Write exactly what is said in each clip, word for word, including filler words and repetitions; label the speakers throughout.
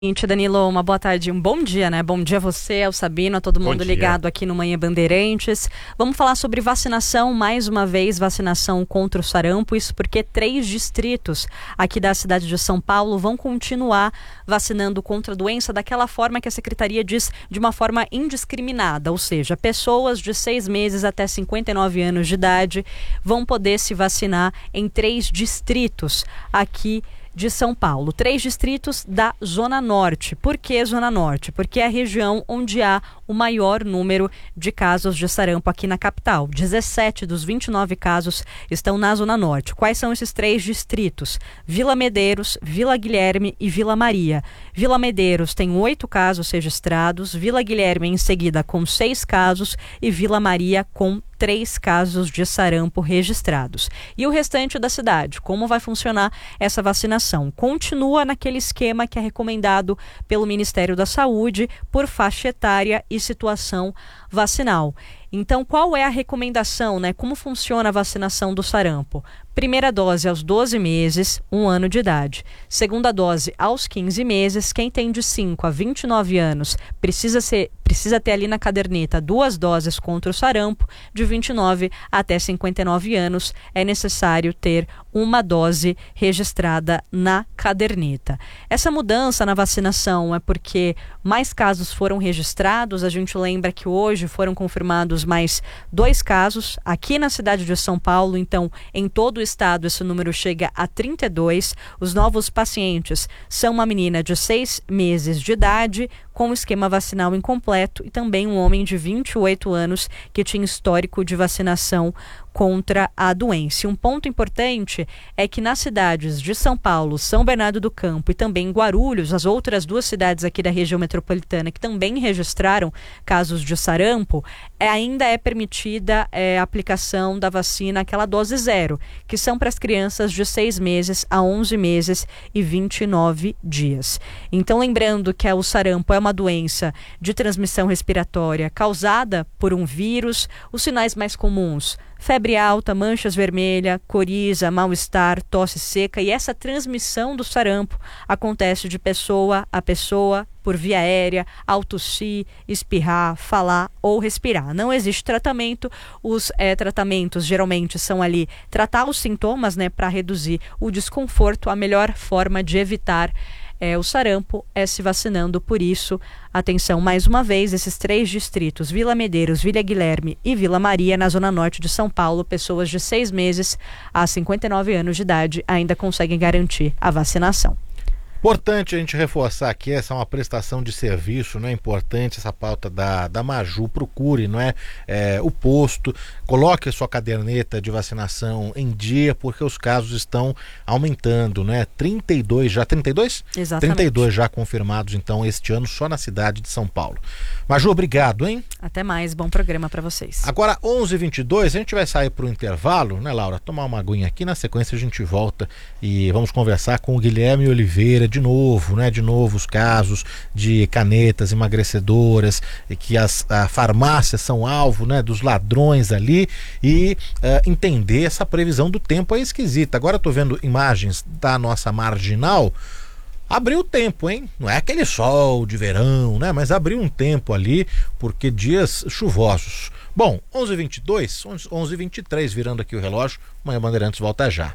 Speaker 1: Danilo, uma boa tarde, um bom dia, né? Bom dia a você, ao Sabino, a todo mundo ligado aqui no Manhã Bandeirantes. Vamos falar sobre vacinação, mais uma vez, vacinação contra o sarampo, isso porque três distritos aqui da cidade de São Paulo vão continuar vacinando contra a doença daquela forma que a Secretaria diz, de uma forma indiscriminada, ou seja, pessoas de seis meses até cinquenta e nove anos de idade vão poder se vacinar em três distritos aqui de São Paulo, três distritos da Zona Norte. Por que Zona Norte? Porque é a região onde há o maior número de casos de sarampo aqui na capital. dezessete dos vinte e nove casos estão na Zona Norte. Quais são esses três distritos? Vila Medeiros, Vila Guilherme e Vila Maria. Vila Medeiros tem oito casos registrados, Vila Guilherme em seguida com seis casos e Vila Maria com três casos de sarampo registrados. E o restante da cidade, como vai funcionar essa vacinação? Continua naquele esquema que é recomendado pelo Ministério da Saúde por faixa etária e situação vacinal. Então, qual é a recomendação, né? Como funciona a vacinação do sarampo? Primeira dose aos doze meses, um ano de idade. Segunda dose aos quinze meses. Quem tem de cinco a vinte e nove anos precisa, ser, precisa ter ali na caderneta duas doses contra o sarampo. De vinte e nove até cinquenta e nove anos é necessário ter uma dose registrada na caderneta. Essa mudança na vacinação é porque mais casos foram registrados. A gente lembra que hoje foram confirmados mais dois casos aqui na cidade de São Paulo. Então, em todo o estado, esse número chega a trinta e dois. Os novos pacientes são uma menina de seis meses de idade com esquema vacinal incompleto e também um homem de vinte e oito anos que tinha histórico de vacinação contra a doença. E um ponto importante é que nas cidades de São Paulo, São Bernardo do Campo e também Guarulhos, as outras duas cidades aqui da região metropolitana que também registraram casos de sarampo, é, ainda é permitida é, a aplicação da vacina, aquela dose zero, que são para as crianças de seis meses a onze meses e vinte e nove dias. Então, lembrando que o sarampo é uma doença de transmissão respiratória causada por um vírus. Os sinais mais comuns: febre alta, manchas vermelhas, coriza, mal-estar, tosse seca. E essa transmissão do sarampo acontece de pessoa a pessoa, por via aérea, ao tossir, espirrar, falar ou respirar. Não existe tratamento. Os é, tratamentos geralmente são ali tratar os sintomas, né, para reduzir o desconforto. A melhor forma de evitar É, o sarampo é se vacinando. Por isso, atenção mais uma vez, esses três distritos, Vila Medeiros, Vila Guilherme e Vila Maria, na Zona Norte de São Paulo, pessoas de seis meses a cinquenta e nove anos de idade ainda conseguem garantir a vacinação.
Speaker 2: Importante a gente reforçar aqui, essa é uma prestação de serviço, não é importante essa pauta da, da Maju. Procure, não é, é o posto, coloque a sua caderneta de vacinação em dia, porque os casos estão aumentando, né? trinta e dois já, trinta e dois?
Speaker 1: Exatamente.
Speaker 2: trinta e dois já confirmados, então, este ano só na cidade de São Paulo. Maju, obrigado, hein?
Speaker 1: Até mais, bom programa para vocês.
Speaker 2: Agora, onze e vinte e dois, a gente vai sair para o intervalo, né, Laura? Tomar uma aguinha aqui, na sequência a gente volta e vamos conversar com o Guilherme Oliveira, de novo, né? De novo os casos de canetas emagrecedoras, e que as a farmácias são alvo, né, dos ladrões ali, e uh, entender essa previsão do tempo é esquisita. Agora eu tô vendo imagens da nossa marginal. Abriu o tempo, hein? Não é aquele sol de verão, né? Mas abriu um tempo ali, porque dias chuvosos. Bom, onze e vinte e dois, onze e vinte e três, virando aqui o relógio. Manhã Bandeirantes volta já.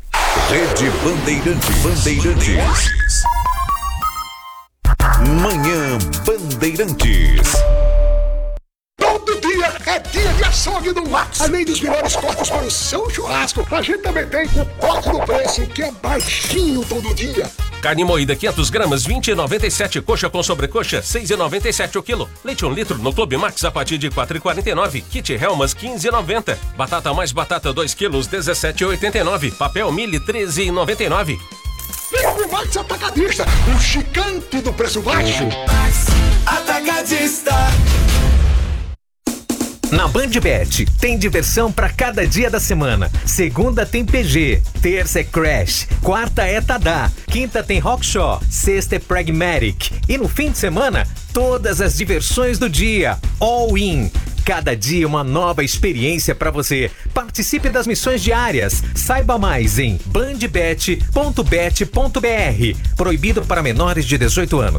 Speaker 3: Rede Bandeirantes. Bandeirantes. Manhã Bandeirantes.
Speaker 4: Todo dia é dia de açougue do Max. Além dos melhores cortes para o seu churrasco, a gente também tem o corte do preço, que é baixinho todo dia.
Speaker 5: Carne moída quinhentas gramas, vinte e noventa e sete. Coxa com sobrecoxa, seis e noventa e sete o quilo. Leite um litro no Clube Max a partir de quatro e quarenta e nove. Kit Helmas, quinze e noventa. Batata mais batata dois quilos, dezessete e oitenta e nove. Papel milho, treze e noventa e nove.
Speaker 4: Vem pro Max Atacadista, o gigante do preço baixo.
Speaker 3: Max Atacadista.
Speaker 6: Na BandBet tem diversão para cada dia da semana. Segunda tem P G, terça é Crash, quarta é Tadá, quinta tem Rockshaw, sexta é Pragmatic e no fim de semana todas as diversões do dia, all in. Cada dia uma nova experiência para você. Participe das missões diárias. Saiba mais em bandbet ponto bet ponto br. Proibido para menores de dezoito anos.